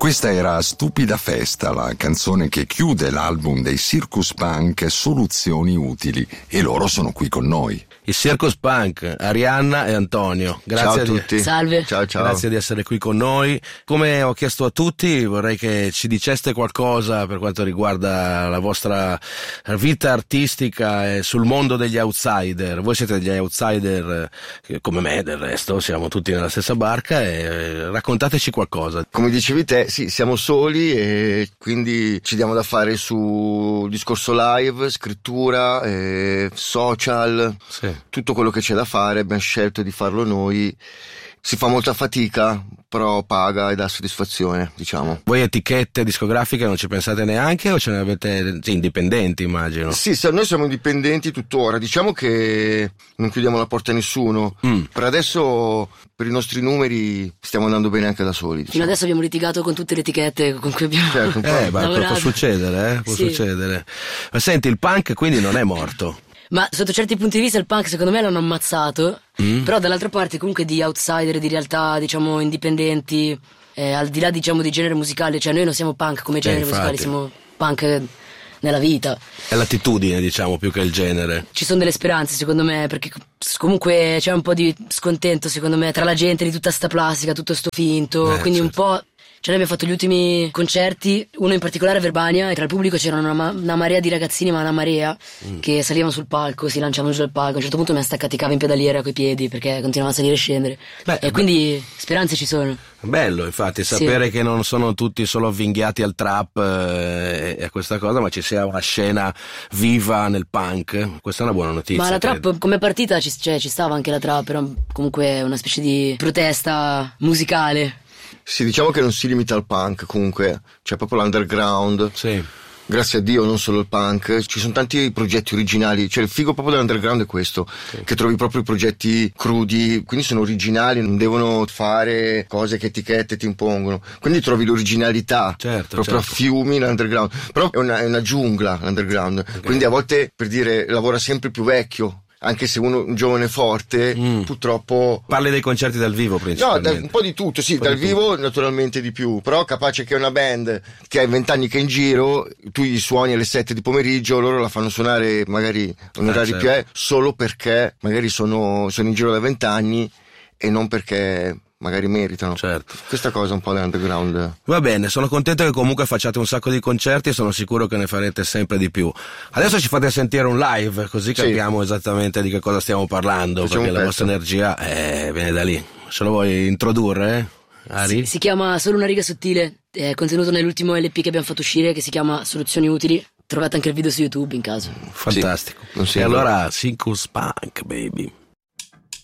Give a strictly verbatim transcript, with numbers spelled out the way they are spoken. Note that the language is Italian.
Questa era Stupida Festa, la canzone che chiude l'album dei Circus Punk Soluzioni Utili, e loro sono qui con noi. Il Circus Punk, Arianna e Antonio. Grazie ciao a di... tutti. Salve. Ciao, ciao. Grazie di essere qui con noi. Come ho chiesto a tutti, vorrei che ci diceste qualcosa per quanto riguarda la vostra vita artistica e sul mondo degli outsider. Voi siete degli outsider come me, del resto, siamo tutti nella stessa barca, e raccontateci qualcosa. Come dicevi te, sì, siamo soli e quindi ci diamo da fare su discorso live, scrittura, eh, social, Sì. tutto quello che c'è da fare. Abbiamo scelto di farlo noi. Si fa molta fatica, però paga e dà soddisfazione, diciamo. Voi etichette discografiche non ci pensate neanche, o ce ne avete, sì, indipendenti, immagino? Sì, noi siamo indipendenti tuttora, diciamo che non chiudiamo la porta a nessuno. Mm. Per adesso, per i nostri numeri, stiamo andando bene anche da soli, diciamo. Fino adesso abbiamo litigato con tutte le etichette con cui abbiamo Certo, un po'. Eh, ma può, può lavorato. succedere, eh? Può Sì. succedere. Ma senti, il punk quindi non è morto. Ma sotto certi punti di vista il punk secondo me l'hanno ammazzato, Mm. però dall'altra parte comunque di outsider, di realtà diciamo indipendenti, eh, al di là diciamo di genere musicale, cioè noi non siamo punk come genere infatti. musicale, siamo punk nella vita. È l'attitudine, diciamo, più che il genere. Ci sono delle speranze secondo me, perché comunque c'è un po' di scontento secondo me tra la gente di tutta sta plastica, tutto sto finto, Eh, quindi certo. un po'. Cioè noi abbiamo fatto gli ultimi concerti, uno in particolare a Verbania, e tra il pubblico c'era una, ma- una marea di ragazzini, ma una marea, Mm. che salivano sul palco, si lanciavano giù dal palco. A un certo punto mi ha staccati i cavi in pedaliera coi piedi perché continuavano a salire e scendere. Beh, e quindi speranze ci sono. Bello, infatti, Sì. sapere che non sono tutti solo avvinghiati al trap eh, e a questa cosa, ma ci sia una scena viva nel punk. Questa è una buona notizia. Ma la credo. trap come partita ci, cioè, ci stava anche la trap, però comunque è una specie di protesta musicale. Sì, diciamo che non si limita al punk, comunque c'è proprio l'underground. Sì. Grazie a Dio, non solo il punk, ci sono tanti progetti originali, cioè il figo proprio dell'underground è questo, che trovi proprio i progetti crudi, quindi sono originali, non devono fare cose che etichette ti impongono, quindi trovi l'originalità, Certo, proprio certo. a fiumi l'underground, però è una, è una giungla l'underground, quindi a volte, per dire, lavora sempre più vecchio, anche se uno un giovane forte, Mm. purtroppo... Parli dei concerti dal vivo, No, principalmente. da- un po' di tutto, sì, Un po' dal di tutto. vivo naturalmente di più, però capace che una band che ha vent'anni che è in giro, tu gli suoni alle sette di pomeriggio, loro la fanno suonare magari un Ah, orario certo. più è, solo perché magari sono, sono in giro da vent'anni e non perché magari meritano. Certo. Questa cosa è un po' dell'underground. Va bene, sono contento che comunque facciate un sacco di concerti e sono sicuro che ne farete sempre di più. Adesso ci fate sentire un live, così Sì. capiamo esattamente di che cosa stiamo parlando, Facciamo perché un la pezzo. vostra energia eh, viene da lì. Ce lo vuoi introdurre, eh? Ari? Si chiama Solo una riga sottile, è contenuto nell'ultimo L P che abbiamo fatto uscire, che si chiama Soluzioni Utili. Trovate anche il video su YouTube in caso. Fantastico. non si E è allora, Circus Punk, baby.